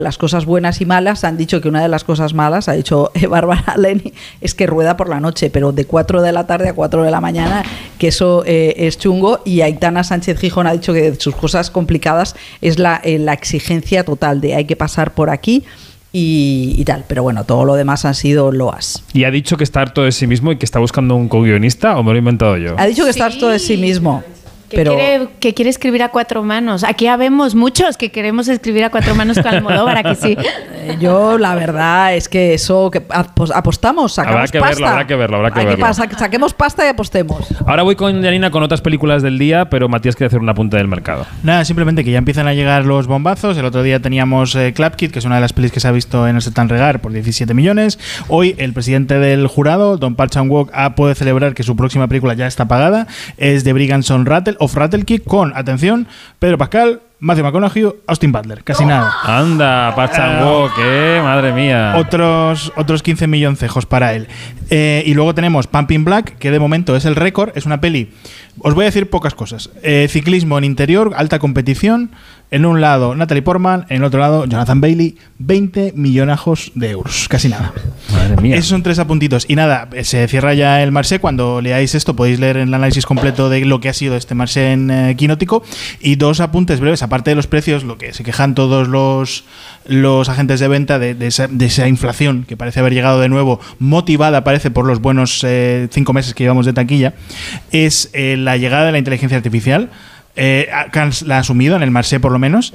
las cosas buenas y malas. Han dicho que una de las cosas malas, ha dicho Bárbara Aleni, es que rueda por la noche, pero de 4 de la tarde a 4 de la mañana, que eso es chungo. Y Aitana Sánchez Gijón ha dicho que de sus cosas complicadas es la exigencia total de hay que pasar por aquí y tal, pero bueno, todo lo demás han sido loas. ¿Y ha dicho que está harto de sí mismo y que está buscando un co-guionista o me lo he inventado yo? Ha dicho que está harto de sí mismo. Que quiere escribir a 4 manos. Aquí habemos muchos que queremos escribir a 4 manos con Almodóvar, ¿a que sí? Yo la verdad es que eso, que apostamos, sacamos pasta. Habrá que verlo. Saquemos pasta y apostemos. Ahora voy con Janina con otras películas del día, pero Matías quiere hacer una punta del mercado. Nada, simplemente que ya empiezan a llegar los bombazos. El otro día teníamos Club Kid, que es una de las pelis que se ha visto en el Set and Regar por 17 millones. Hoy el presidente del jurado, Don Park Chan-wook, puede celebrar que su próxima película ya está pagada. Es The Brigands of Rattle Kick con, atención, Pedro Pascal, Matthew McConaughey, Austin Butler. Casi nada. Anda, Park Chan-wook, madre mía. Otros 15 milloncejos para él. Y luego tenemos Pumping Black, que de momento es el récord. Es una peli, os voy a decir pocas cosas. Ciclismo en interior, alta competición. En un lado Natalie Portman, en el otro lado Jonathan Bailey. 20 millonajos de euros, casi nada. Madre mía. Esos son 3 apuntitos. Y nada, se cierra ya el Marché. Cuando leáis esto podéis leer el análisis completo de lo que ha sido este Marché en Quinótico. Y 2 apuntes breves, aparte de los precios, lo que se quejan todos los agentes de venta de esa inflación que parece haber llegado de nuevo, motivada parece por los buenos 5 meses que llevamos de taquilla, es la llegada de la inteligencia artificial. La ha asumido en el Marché por lo menos,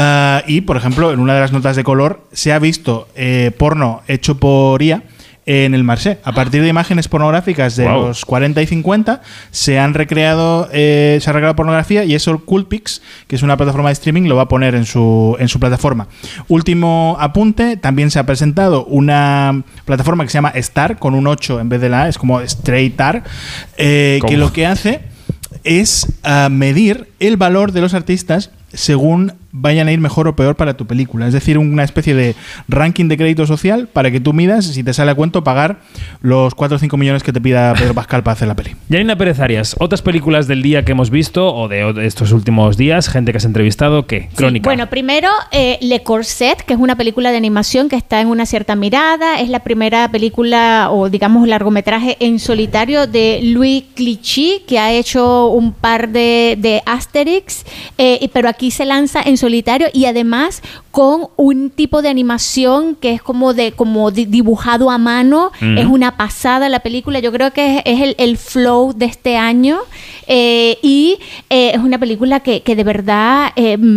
y por ejemplo en una de las notas de color se ha visto porno hecho por IA en el Marché. A partir de imágenes pornográficas de los 40 y 50 se ha recreado pornografía, y eso Coolpix, que es una plataforma de streaming, lo va a poner en su plataforma. Último apunte, también se ha presentado una plataforma que se llama Star, con un 8 en vez de la A, es como Straightar, que lo que hace es medir el valor de los artistas según vayan a ir mejor o peor para tu película. Es decir, una especie de ranking de crédito social para que tú midas si te sale a cuento pagar los 4 o 5 millones que te pida Pedro Pascal para hacer la peli. Janina Pérez Arias, otras películas del día que hemos visto o de estos últimos días, gente que has entrevistado, ¿qué? Crónica. Sí, bueno, primero Le Corset, que es una película de animación que está en Una cierta mirada. Es la primera película o digamos largometraje en solitario de Louis Clichy, que ha hecho un par de Asterix, pero aquí se lanza en solitario y además con un tipo de animación que es como dibujado a mano. Es una pasada la película. Yo creo que es el flow de este año, y es una película que de verdad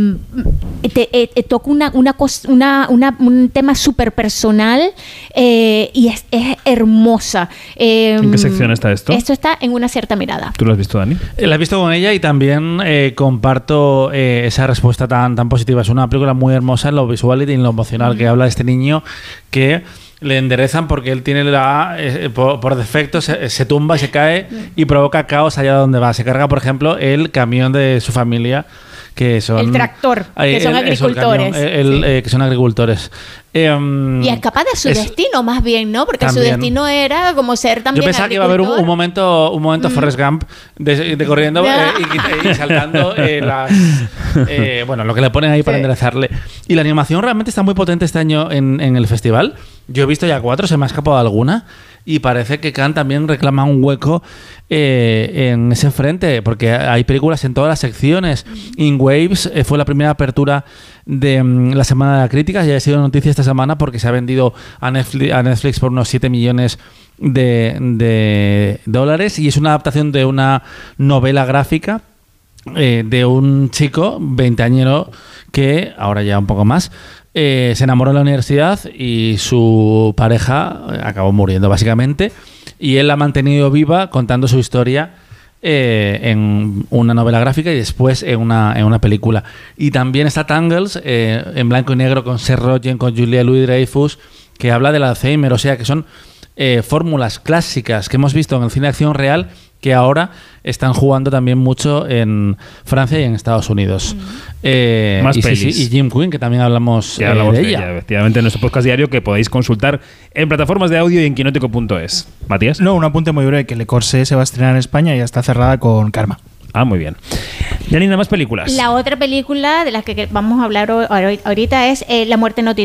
toca un tema súper personal, y es hermosa. ¿En qué sección está esto? Esto está en Una cierta mirada. ¿Tú lo has visto, Dani? La he visto con ella y también comparto esa respuesta tan positiva. Es una película muy hermosa en lo visual y en lo emocional, que habla de este niño que le enderezan porque él tiene por defecto se tumba, se cae y provoca caos allá donde va. Se carga, por ejemplo, el camión de su familia, que son el tractor, que son agricultores. Que son agricultores. Y escapa de su destino, más bien, ¿no? Porque también su destino era como ser también. Yo pensaba que iba a haber un momento Forrest Gump de corriendo y saltando lo que le ponen ahí para enderezarle. Y la animación realmente está muy potente este año en el festival. Yo he visto ya 4, se me ha escapado alguna. Y parece que Cannes también reclama un hueco en ese frente, porque hay películas en todas las secciones. In Waves fue la primera apertura de la Semana de la Crítica, y ha sido noticia esta semana porque se ha vendido a Netflix por unos 7 millones de dólares, y es una adaptación de una novela gráfica de un chico veinteañero que, ahora ya un poco más, se enamoró en la universidad y su pareja acabó muriendo básicamente, y él la ha mantenido viva contando su historia en una novela gráfica y después en una película. Y también está Tangles, en blanco y negro, con Seth Rogen, con Julia Louis-Dreyfus, que habla del Alzheimer. O sea que son fórmulas clásicas que hemos visto en el cine de acción real, que ahora están jugando también mucho en Francia y en Estados Unidos. Más pelis. Y Jim Quinn, que también hablamos, de ella. Efectivamente, en nuestro podcast diario, que podéis consultar en plataformas de audio y en quinótico.es. ¿Matías? No, un apunte muy breve, que Le Corset se va a estrenar en España y ya está cerrada con Karma. muy bien. Janina, más películas. La otra película de la que vamos a hablar ahorita es La muerte no tiene